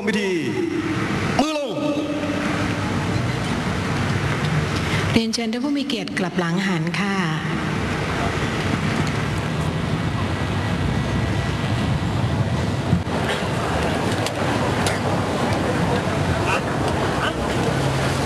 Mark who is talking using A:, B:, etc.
A: มพิธีมือลง
B: เรียนเชิญท่านผู้มีเกียรติกลับหลังหันค่ะ